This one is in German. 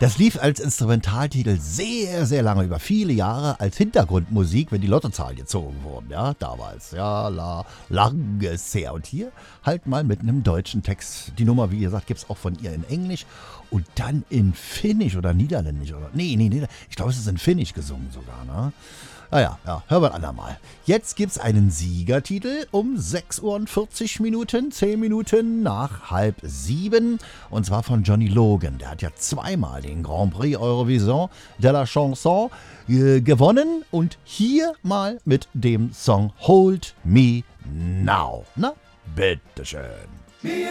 Das lief als Instrumentaltitel sehr, sehr lange, über viele Jahre als Hintergrundmusik, wenn die Lottozahlen gezogen wurden, ja, damals. Ja, langes her. Und hier halt mal mit einem deutschen Text. Die Nummer, wie gesagt, gibt es auch von ihr in Englisch und dann in Finnisch oder Niederländisch. Oder nee, ich glaube, es ist in Finnisch gesungen sogar, ne? Naja, hören wir ein andermal. Jetzt gibt's einen Siegertitel um 6:40 Uhr, 10 Minuten nach 6:30. Und zwar von Johnny Logan. Der hat ja zweimal den Grand Prix Eurovision de la Chanson gewonnen. Und hier mal mit dem Song Hold Me Now. Na, bitteschön.